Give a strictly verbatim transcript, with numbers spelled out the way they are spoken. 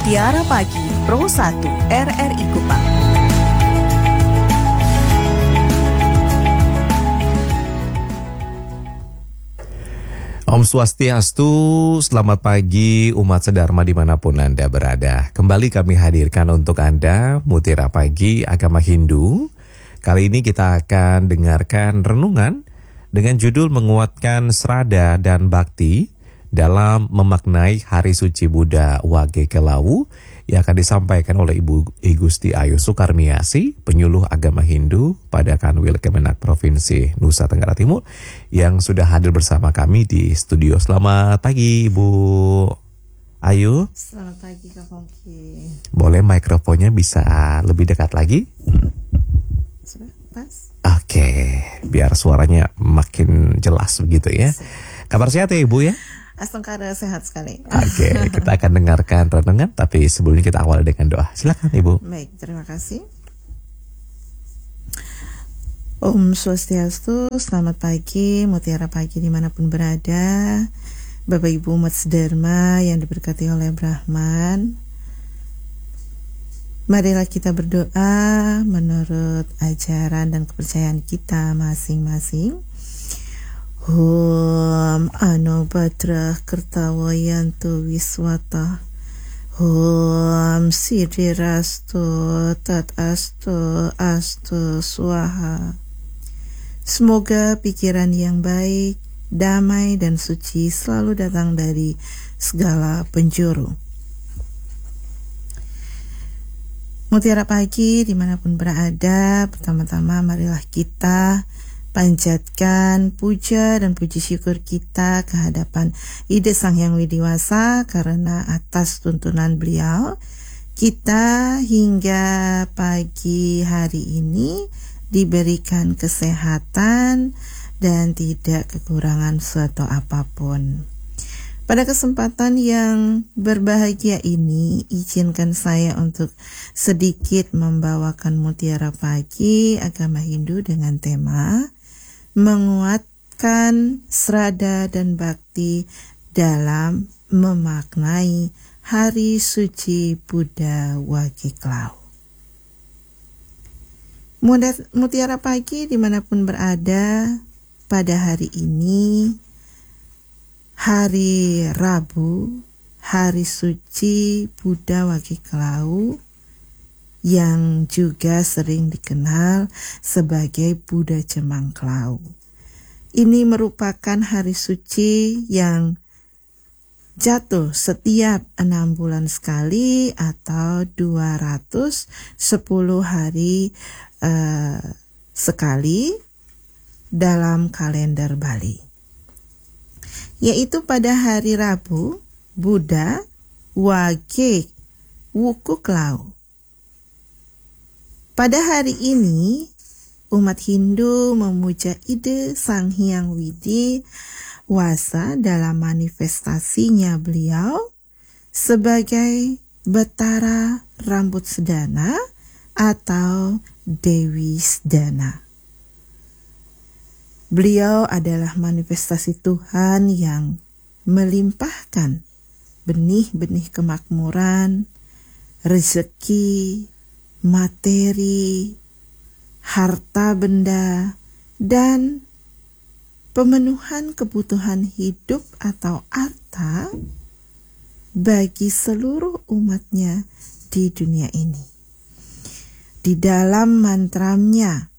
Mutiara Pagi Pro satu R R I Kupang. Om Swastiastu, selamat pagi umat sedharma dimanapun Anda berada. Kembali kami hadirkan untuk Anda Mutiara Pagi Agama Hindu. Kali ini kita akan dengarkan renungan dengan judul menguatkan Srada dan Bakti dalam memaknai Hari Suci Buddha Wage Kelau yang akan disampaikan oleh Ibu I Gusti Ayu Sukarmiasi, penyuluh agama Hindu pada Kanwil Kemenak Provinsi Nusa Tenggara Timur yang sudah hadir bersama kami di studio. Selamat pagi Ibu Ayu. Selamat pagi Kak Fongki. Boleh mikrofonnya bisa lebih dekat lagi? Sudah pas? Oke, biar suaranya makin jelas begitu ya. Kabar sehat ya Ibu ya? Astungkara sehat sekali. Oke, kita akan dengarkan renungan, tapi sebelumnya kita awali dengan doa. Silakan Ibu. Baik, terima kasih. Om Swastiastu, selamat pagi, Mutiara Pagi dimanapun berada. Bapak Ibu umat sedharma yang diberkati oleh Brahman, marilah kita berdoa menurut ajaran dan kepercayaan kita masing-masing. Om Anobatra Kertawayantu Wiswata, Om Siddhirastu Tatastu Astu Swaha. Semoga pikiran yang baik, damai dan suci selalu datang dari segala penjuru. Mutiara Pagi dimanapun berada, pertama-tama marilah kita panjatkan puja dan puji syukur kita ke hadapan Ide Sang Hyang Widiwasa karena atas tuntunan beliau kita hingga pagi hari ini diberikan kesehatan dan tidak kekurangan suatu apapun. Pada kesempatan yang berbahagia ini, izinkan saya untuk sedikit membawakan Mutiara Pagi Agama Hindu dengan tema menguatkan Srada dan Bakti dalam memaknai Hari Suci Buddha Wage Kelau. Mutiara Pagi dimanapun berada, pada hari ini, hari Rabu, Hari Suci Buddha Wage Kelau, yang juga sering dikenal sebagai Buddha Cemang Kelau. Ini merupakan hari suci yang jatuh setiap enam bulan sekali atau dua ratus sepuluh hari uh, sekali dalam kalender Bali. Yaitu pada hari Rabu, Buddha Wage Wuku Kelau. Pada hari ini, umat Hindu memuja Ide Sang Hyang Widiwasa dalam manifestasinya beliau sebagai Betara Rambut Sedana atau Dewi Sedana. Beliau adalah manifestasi Tuhan yang melimpahkan benih-benih kemakmuran, rezeki, materi, harta benda, dan pemenuhan kebutuhan hidup atau arta bagi seluruh umatnya di dunia ini. Di dalam mantramnya,